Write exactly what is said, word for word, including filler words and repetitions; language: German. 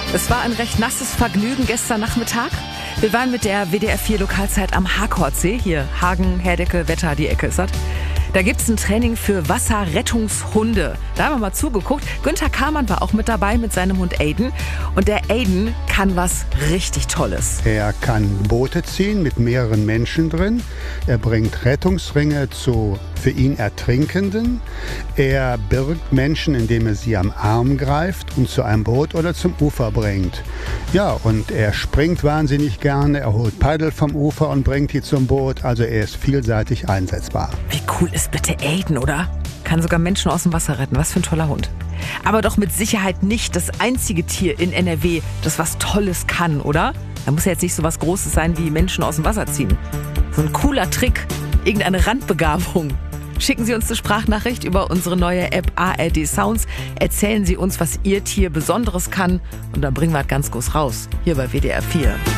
Es war ein recht nasses Vergnügen gestern Nachmittag. Wir waren mit der W D R vier Lokalzeit am Harkordsee. Hier Hagen, Herdecke, Wetter, die Ecke ist das. Da gibt's ein Training für Wasserrettungshunde. Da haben wir mal zugeguckt. Günther Kamann war auch mit dabei mit seinem Hund Aiden. Und der Aiden kann was richtig Tolles. Er kann Boote ziehen mit mehreren Menschen drin. Er bringt Rettungsringe zu für ihn Ertrinkenden. Er birgt Menschen, indem er sie am Arm greift und zu einem Boot oder zum Ufer bringt. Ja, und er springt wahnsinnig gerne. Er holt Paddel vom Ufer und bringt die zum Boot. Also er ist vielseitig einsetzbar. Wie cool ist bitte Aiden, oder? Kann sogar Menschen aus dem Wasser retten. Was für ein toller Hund. Aber doch mit Sicherheit nicht das einzige Tier in N R W, das was Tolles kann, oder? Da muss ja jetzt nicht so was Großes sein wie Menschen aus dem Wasser ziehen. So ein cooler Trick, irgendeine Randbegabung. Schicken Sie uns eine Sprachnachricht über unsere neue App A R D Sounds. Erzählen Sie uns, was Ihr Tier Besonderes kann. Und dann bringen wir es ganz groß raus. Hier bei W D R vier.